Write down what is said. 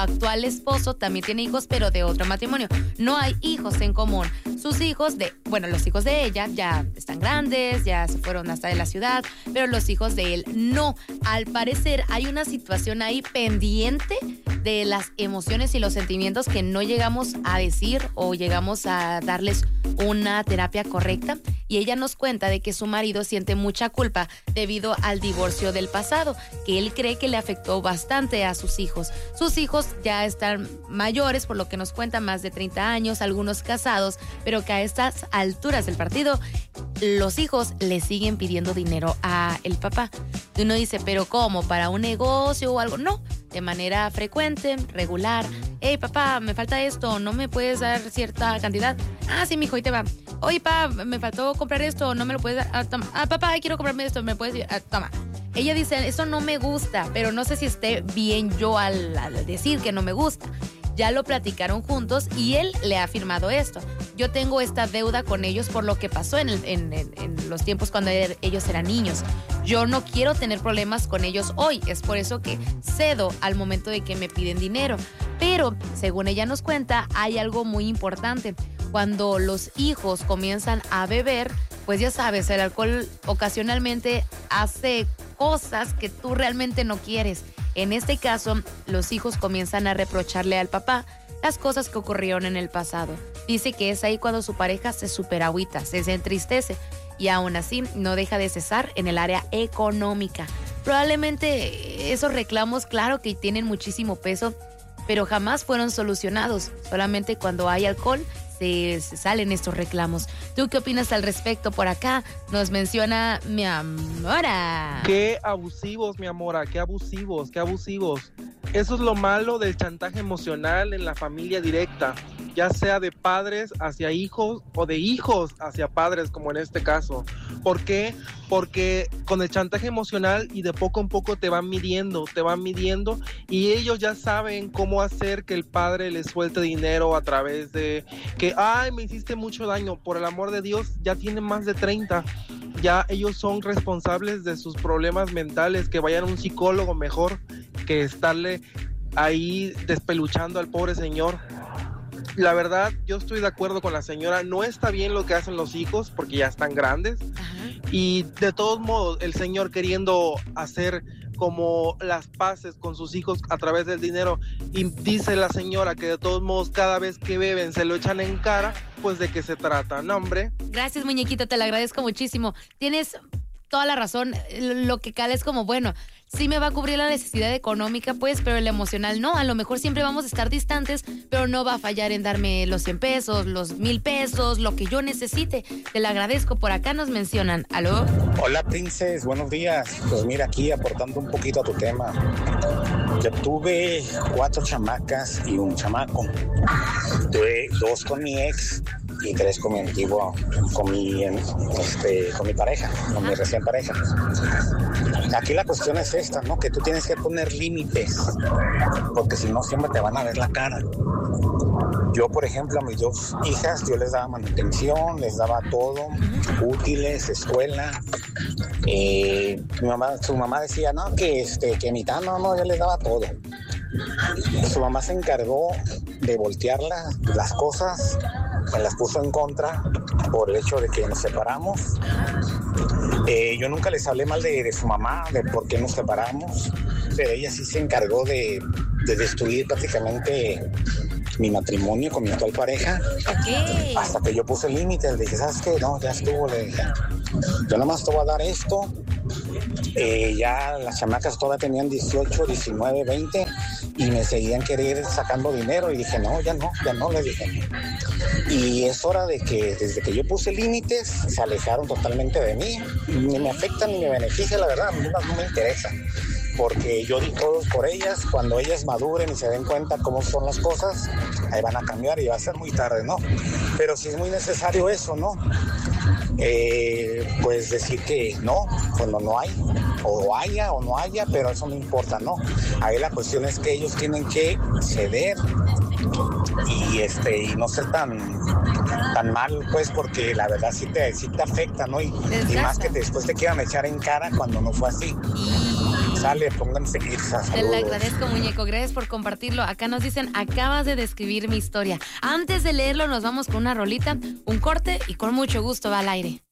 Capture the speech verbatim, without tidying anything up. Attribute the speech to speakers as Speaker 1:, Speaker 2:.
Speaker 1: actual esposo también tiene hijos, pero de otro matrimonio. No hay hijos en común. Sus hijos de, bueno, los hijos de ella ya están grandes, ya se fueron hasta de la ciudad, pero los hijos de él no. Al parecer hay una situación ahí pendiente de las emociones y los sentimientos que no llegamos a decir o llegamos a darles una terapia correcta, y ella nos cuenta de que su marido siente mucha culpa debido al divorcio del pasado, que él cree que le afectó bastante a sus hijos. Sus hijos ya están mayores, por lo que nos cuenta, más de treinta años, algunos casados, pero que a estas alturas del partido los hijos le siguen pidiendo dinero a el papá. Y uno dice, ¿pero cómo? ¿Para un negocio o algo? No, de manera frecuente, regular. Hey, papá, me falta esto, ¿no me puedes dar cierta cantidad? Ah, sí, mijo, ahí te va. Oye, papá, me faltó comprar esto, ¿no me lo puedes dar? Ah, toma. Ah, papá, quiero comprarme esto, ¿me puedes? Ah, toma. Ella dice, eso no me gusta, pero no sé si esté bien yo al, al decir que no me gusta. Ya lo platicaron juntos y él le ha afirmado esto. Yo tengo esta deuda con ellos por lo que pasó en, el, en, en, en los tiempos cuando er, ellos eran niños. Yo no quiero tener problemas con ellos hoy. Es por eso que cedo al momento de que me piden dinero. Pero, según ella nos cuenta, hay algo muy importante. Cuando los hijos comienzan a beber, pues ya sabes, el alcohol ocasionalmente hace cosas que tú realmente no quieres. En este caso, los hijos comienzan a reprocharle al papá las cosas que ocurrieron en el pasado. Dice que es ahí cuando su pareja se superagüita, se entristece y aún así no deja de cesar en el área económica. Probablemente esos reclamos, claro que tienen muchísimo peso, pero jamás fueron solucionados. Solamente cuando hay alcohol Se, se salen estos reclamos. ¿Tú qué opinas al respecto? Por acá nos menciona mi amora.
Speaker 2: Qué abusivos, mi amora, qué abusivos, qué abusivos. Eso es lo malo del chantaje emocional en la familia directa, ya sea de padres hacia hijos o de hijos hacia padres, como en este caso. ¿Por qué? Porque con el chantaje emocional y de poco en poco te van midiendo, te van midiendo y ellos ya saben cómo hacer que el padre les suelte dinero a través de que, ay, me hiciste mucho daño, por el amor de Dios, ya tienen más de treinta, ya ellos son responsables de sus problemas mentales, que vayan a un psicólogo mejor que estarle ahí despeluchando al pobre señor. La verdad, yo estoy de acuerdo con la señora, no está bien lo que hacen los hijos porque ya están grandes. Ajá. Y de todos modos, el señor queriendo hacer como las paces con sus hijos a través del dinero, y dice la señora que de todos modos cada vez que beben se lo echan en cara, pues ¿de qué se trata? No, hombre.
Speaker 1: Gracias, muñequito, te lo agradezco muchísimo. Tienes toda la razón, lo que cala es como, bueno, sí me va a cubrir la necesidad económica, pues, pero el emocional no. A lo mejor siempre vamos a estar distantes, pero no va a fallar en darme los cien pesos, los mil pesos, lo que yo necesite. Te lo agradezco. Por acá nos mencionan. ¿Aló?
Speaker 3: Hola, Princes. Buenos días. Pues mira, aquí aportando un poquito a tu tema. Yo tuve cuatro chamacas y un chamaco. Tuve dos con mi ex y tres con mi antiguo, con mi, este, con mi pareja, con mi recién pareja. Aquí la cuestión es esta, ¿no? Que tú tienes que poner límites, porque si no siempre te van a ver la cara. Yo, por ejemplo, a mis dos hijas, yo les daba manutención, les daba todo, útiles, escuela. Eh, mi mamá, su mamá decía, no, que este, que mitad, no, no, yo les daba todo. Su mamá se encargó de voltearla, las cosas, me las puso en contra por el hecho de que nos separamos. Eh, yo nunca les hablé mal de, de su mamá, de por qué nos separamos, pero ella sí se encargó de, de destruir prácticamente mi matrimonio con mi actual pareja.
Speaker 1: Okay.
Speaker 3: Hasta que yo puse límites, le dije, ¿sabes qué? No, ya estuvo, le dije, yo nomás te voy a dar esto. Eh, ya las chamacas todavía tenían dieciocho, diecinueve, veinte y me seguían querer sacando dinero y dije, no, ya no, ya no, le dije. Y es hora de que desde que yo puse límites se alejaron totalmente de mí, ni me afectan ni me beneficia, la verdad, a mí no me interesa, porque yo di todo por ellas. Cuando ellas maduren y se den cuenta cómo son las cosas, ahí van a cambiar y va a ser muy tarde, ¿no? Pero sí es muy necesario eso, ¿no? Eh, pues decir que no, cuando no hay, o haya o no haya, pero eso no importa, ¿no? Ahí la cuestión es que ellos tienen que ceder y este y no ser tan tan mal, pues, porque la verdad sí te, sí te afecta, ¿no? Y, y más que después te quieran echar en cara cuando no fue así. Sale, pónganse Irsa.
Speaker 1: Te lo agradezco, muñeco. Gracias por compartirlo. Acá nos dicen, acabas de describir mi historia. Antes de leerlo, nos vamos con una rolita, un corte y con mucho gusto va al aire.